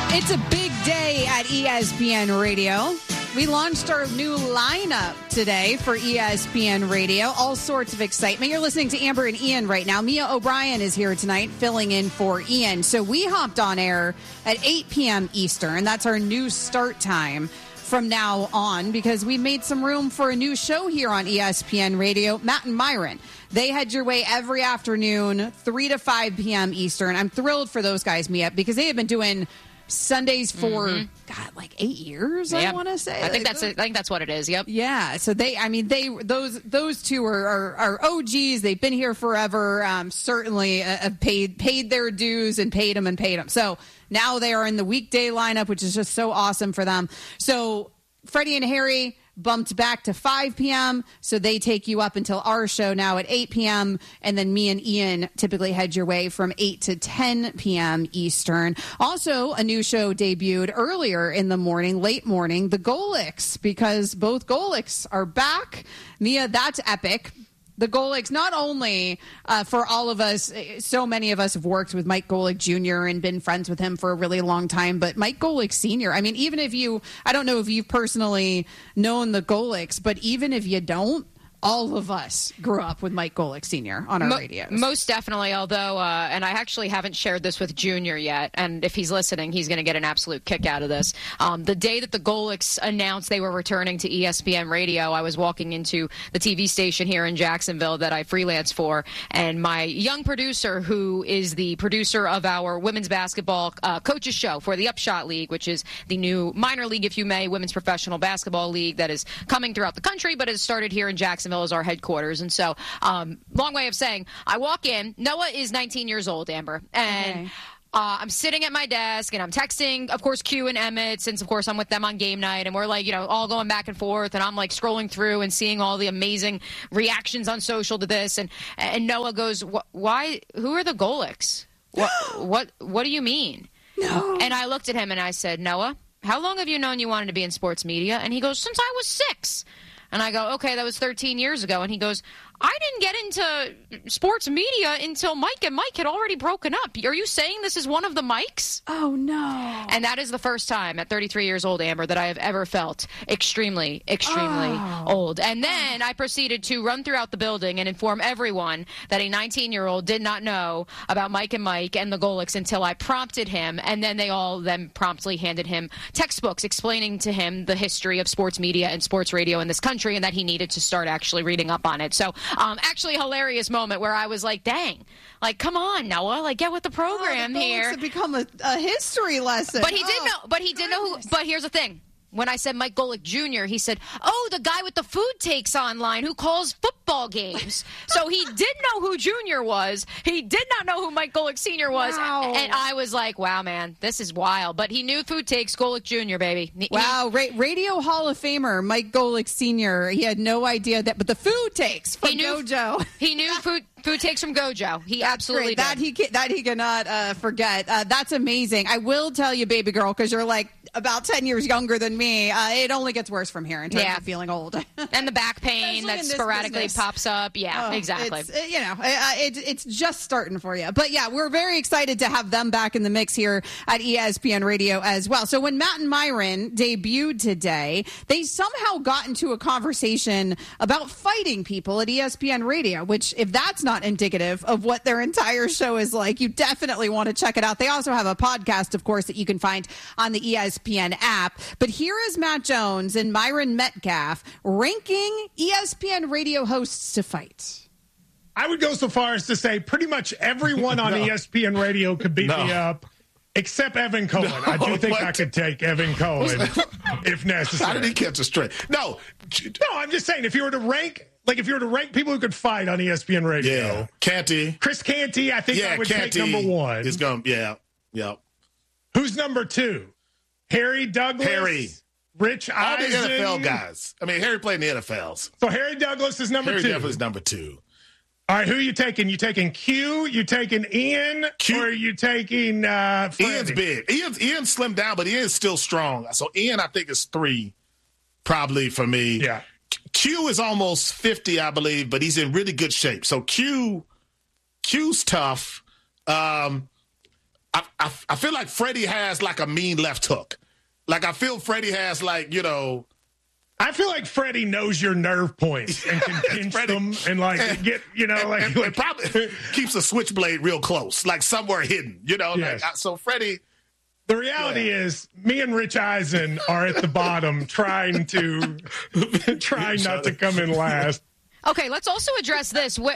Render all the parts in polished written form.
It's a big day at ESPN Radio. We launched our new lineup today for ESPN Radio. All sorts of excitement. You're listening to Amber and Ian right now. Mia O'Brien is here tonight filling in for Ian. So we hopped on air at 8 p.m. Eastern. That's our new start time from now on because we made some room for a new show here on ESPN Radio, Matt and Myron. They head your way every afternoon, 3 to 5 p.m. Eastern. I'm thrilled for those guys, Mia, because they have been doing Sundays for God, like 8 years. Yep. I want to say. I think that's what it is. Yep. Yeah. So those two are OGs. They've been here forever. Certainly have paid their dues and paid them. So now they are in the weekday lineup, which is just so awesome for them. So Freddie and Harry bumped back to 5 p.m., so they take you up until our show now at 8 p.m., and then me and Ian typically head your way from 8 to 10 p.m. Eastern. Also, a new show debuted earlier in the morning, late morning, the Golics, because both Golics are back. Mia, that's epic. The Golics, not only for all of us, so many of us have worked with Mike Golic Jr. and been friends with him for a really long time, but Mike Golic Sr., I mean, even if I don't know if you've personally known the Golics, but even if you don't, all of us grew up with Mike Golic Sr. on our radios. Most definitely, although, and I actually haven't shared this with Junior yet, and if he's listening, he's going to get an absolute kick out of this. The day that the Golics announced they were returning to ESPN Radio, I was walking into the TV station here in Jacksonville that I freelance for, and my young producer, who is the producer of our women's basketball coaches show for the Upshot League, which is the new minor league, if you may, women's professional basketball league that is coming throughout the country, but has started here in Jacksonville as our headquarters. And so, long way of saying, I walk in. Noah is 19 years old, Amber. And okay. I'm sitting at my desk, and I'm texting, of course, Q and Emmett, since, of course, I'm with them on game night. And we're, like, all going back and forth. And I'm, like, scrolling through and seeing all the amazing reactions on social to this. And Noah goes, why? Who are the Golics? What do you mean? No. And I looked at him, and I said, Noah, how long have you known you wanted to be in sports media? And he goes, since I was 6. And I go, okay, that was 13 years ago. And he goes, I didn't get into sports media until Mike and Mike had already broken up. Are you saying this is one of the Mikes? Oh, no. And that is the first time at 33 years old, Amber, that I have ever felt extremely, extremely old. And then I proceeded to run throughout the building and inform everyone that a 19-year-old did not know about Mike and Mike and the Golics until I prompted him. And then they all then promptly handed him textbooks explaining to him the history of sports media and sports radio in this country and that he needed to start actually reading up on it. So actually a hilarious moment where I was like, dang, like, come on, Noah, like, get with the program here. It's become a history lesson. But he did know who, but here's the thing. When I said Mike Golic Jr., he said, oh, the guy with the food takes online who calls football games. So he did know who Junior was. He did not know who Mike Golic Sr. was. Wow. And I was like, wow, man, this is wild. But he knew food takes Golic Jr., baby. Wow, Radio Hall of Famer Mike Golic Sr., he had no idea that, but the food takes from Gojo. He knew food takes from Gojo. He absolutely did. That he cannot forget. That's amazing. I will tell you, baby girl, because you're like about 10 years younger than me, it only gets worse from here in terms of feeling old. And the back pain that sporadically pops up. Yeah, exactly. It's just starting for you. But yeah, we're very excited to have them back in the mix here at ESPN Radio as well. So when Matt and Myron debuted today, they somehow got into a conversation about fighting people at ESPN Radio, which if that's not indicative of what their entire show is like, you definitely want to check it out. They also have a podcast, of course, that you can find on the ESPN app. But here is Matt Jones and Myron Metcalf ranking ESPN Radio hosts to fight. I would go so far as to say pretty much everyone on ESPN Radio could beat me up, except Evan Cohen. I do think I could take Evan Cohen if necessary. How did he catch a straight? No, I'm just saying, if you were to rank people who could fight on ESPN Radio, Canty, Chris Canty, I think I would take number one. He's going, Who's number two? Harry Douglas, Rich Eisen. All the NFL guys. I mean, Harry played in the NFLs. So Harry Douglas is number two. Harry definitely is number two. All right, who are you taking? You taking Q? You taking Ian? Or are you taking Freddie? Ian's big. Ian slimmed down, but Ian's still strong. So Ian, I think, is 3, probably for me. Yeah. Q is almost 50, I believe, but he's in really good shape. So Q's tough. I feel like Freddie has like a mean left hook. Like I feel Freddie has like, you know. I feel like Freddie knows your nerve points and can pinch them and like get, you know, like probably keeps a switchblade real close, like somewhere hidden, you know. Yes. Like, so Freddie. The reality is, me and Rich Eisen are at the bottom, trying not to come in last. Okay, let's also address this. Where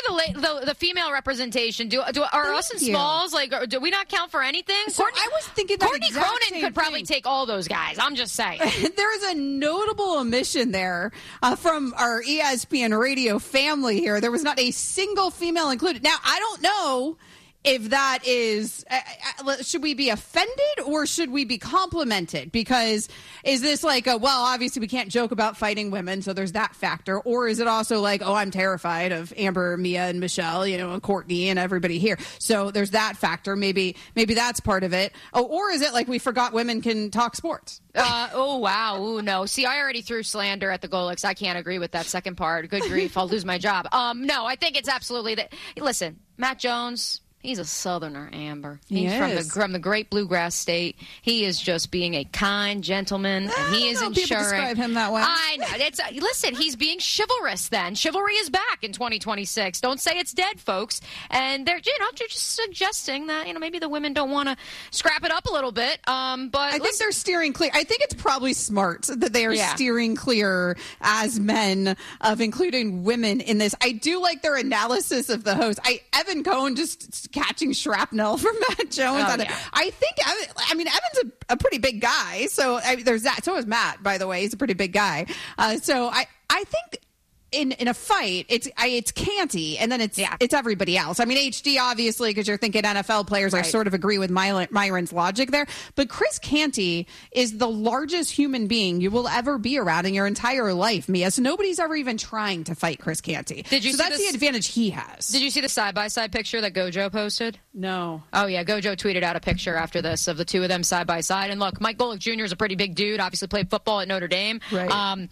are the female representation? Are us and Smalls, like, do we not count for anything? So I was thinking that Courtney Cronin could probably take all those guys. I'm just saying. There is a notable omission there from our ESPN radio family here. There was not a single female included. Now, I don't know if that is, should we be offended or should we be complimented? Because is this like, well, obviously we can't joke about fighting women, so there's that factor. Or is it also like, oh, I'm terrified of Amber, Mia, and Michelle, you know, and Courtney and everybody here. So there's that factor. Maybe that's part of it. Oh, or is it like we forgot women can talk sports? Oh, wow. Ooh, no. See, I already threw slander at the Golics. I can't agree with that second part. Good grief. I'll lose my job. No, I think it's absolutely that. Listen, Matt Jones. He's a Southerner, Amber. He's from the great bluegrass state. He is just being a kind gentleman, and he is ensuring. People describe him that way. I know. Listen, he's being chivalrous. Then chivalry is back in 2026. Don't say it's dead, folks. And they're just suggesting that maybe the women don't want to scrap it up a little bit. But I think they're steering clear. I think it's probably smart that they are steering clear as men of including women in this. I do like their analysis of the host. Evan Cohen just catching shrapnel from Matt Jones. I think, Evan's a pretty big guy, so there's that. So is Matt, by the way. He's a pretty big guy. So I think in a fight, it's Canty, and then it's everybody else. I mean, HD, obviously, because you're thinking NFL players. Right. I sort of agree with Myron's logic there. But Chris Canty is the largest human being you will ever be around in your entire life, Mia. So nobody's ever even trying to fight Chris Canty. So that's the advantage he has. Did you see the side-by-side picture that Gojo posted? No. Oh, yeah. Gojo tweeted out a picture after this of the two of them side-by-side. And look, Mike Golic Jr. is a pretty big dude. Obviously played football at Notre Dame. Right.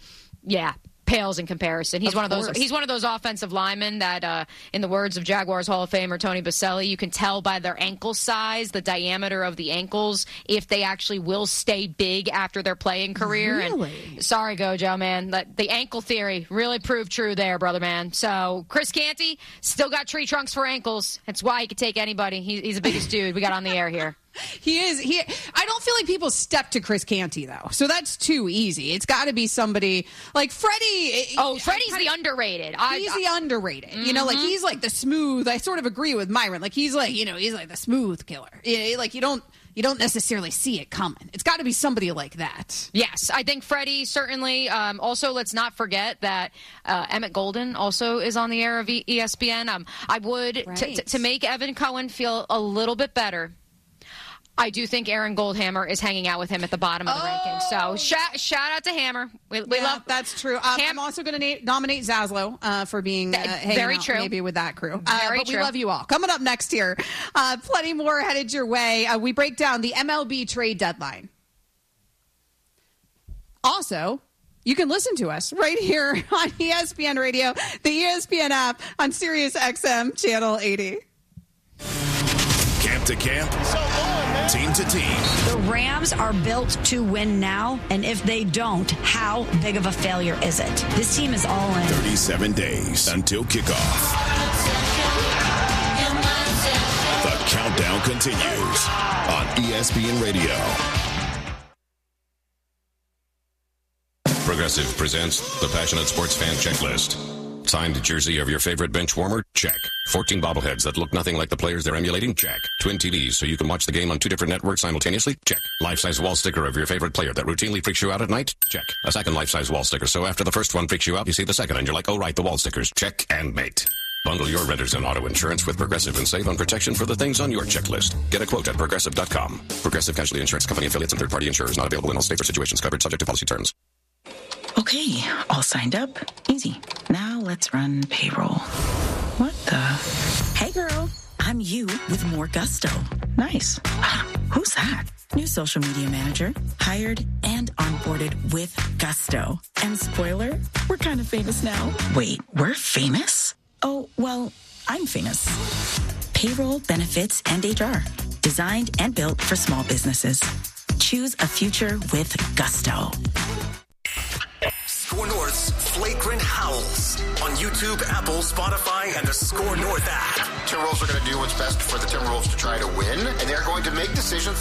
Pales in comparison. He's one of those. He's one of those offensive linemen that, in the words of Jaguars Hall of Famer Tony Baselli, you can tell by their ankle size, the diameter of the ankles, if they actually will stay big after their playing career. Really? And sorry, Gojo, man, the ankle theory really proved true there, brother, man. So Chris Canty still got tree trunks for ankles. That's why he could take anybody. He's the biggest dude we got on the air here. He is. I don't feel like people step to Chris Canty, though. So that's too easy. It's got to be somebody like Freddie. Oh, Freddie's the underrated. He's the underrated. Mm-hmm. You know, like he's like the smooth. I sort of agree with Myron. Like he's like the smooth killer. Like you don't necessarily see it coming. It's got to be somebody like that. Yes, I think Freddie certainly. Also, let's not forget that Emmett Golden also is on the air of ESPN. I would, to make Evan Cohen feel a little bit better, I do think Aaron Goldhammer is hanging out with him at the bottom of the rankings. So shout out to Hammer. We love. That's true. I'm also going to nominate Zaslow for being hanging out maybe with that crew. But we love you all. Coming up next here, plenty more headed your way. We break down the MLB trade deadline. Also, you can listen to us right here on ESPN Radio, the ESPN app, on Sirius XM Channel 80. Camp to camp, team to team. The Rams are built to win now, and if they don't, how big of a failure is it? This team is all in. 37 days until kickoff. The countdown continues on ESPN Radio. Progressive presents the Passionate Sports Fan Checklist. Signed jersey of your favorite bench warmer? Check. 14 bobbleheads that look nothing like the players they're emulating? Check. Twin TVs so you can watch the game on 2 different networks simultaneously? Check. Life-size wall sticker of your favorite player that routinely freaks you out at night? Check. A second life-size wall sticker so after the first one freaks you out, you see the second and you're like, oh right, the wall stickers. Check and mate. Bundle your renters and auto insurance with Progressive and save on protection for the things on your checklist. Get a quote at Progressive.com. Progressive Casualty Insurance Company affiliates and third-party insurers not available in all states or situations covered subject to policy terms. Okay, all signed up. Easy. Now let's run payroll. What the? Hey, girl. I'm you with more gusto. Nice. Who's that? New social media manager. Hired and onboarded with gusto. And spoiler, we're kind of famous now. Wait, we're famous? Oh, well, I'm famous. Payroll, benefits, and HR. Designed and built for small businesses. Choose a future with Gusto. Score North's Flagrant Howls on YouTube, Apple, Spotify, and the Score North app. Timberwolves are going to do what's best for the Timberwolves to try to win, and they're going to make decisions